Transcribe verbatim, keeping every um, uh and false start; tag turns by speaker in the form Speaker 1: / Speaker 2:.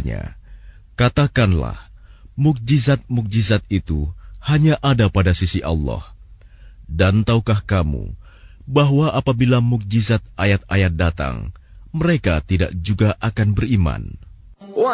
Speaker 1: kepadanya, "Katakanlah, mukjizat-mukjizat itu hanya ada pada sisi Allah. Dan tahukah kamu bahwa apabila mukjizat ayat-ayat datang, mereka tidak juga akan beriman?"